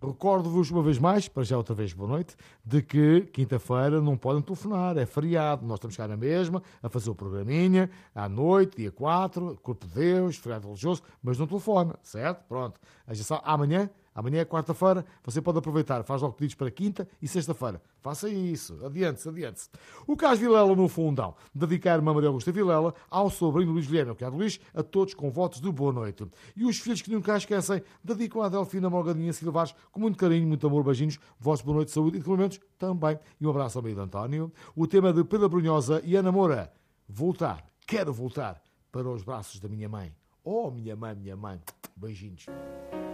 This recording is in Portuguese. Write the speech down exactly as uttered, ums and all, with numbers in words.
Recordo-vos uma vez mais, para já outra vez boa noite, de que quinta-feira não podem telefonar, é feriado. Nós estamos cá na mesma, a fazer o programinha, à noite, dia quatro, Corpo de Deus, feriado religioso, mas não telefona, certo? Pronto. A gente sabe, amanhã, amanhã é quarta-feira, você pode aproveitar, faz logo pedidos para quinta e sexta-feira. Faça isso, adiante-se, adiante-se. O Cas Vilela no fundão, dedicar-me a Maria Augusta Vilela, ao sobrinho Luís Guilherme, ao cunhado Luís, a todos com votos de boa noite. E os filhos que nunca esquecem, dedicam a Delfina Morgadinha Silvares, com muito carinho, muito amor, beijinhos, votos de boa noite, saúde e de momentos também. E um abraço ao meio de António. O tema de Pedro Brunhosa e Ana Moura, voltar, quero voltar para os braços da minha mãe. Oh, minha mãe, minha mãe, beijinhos.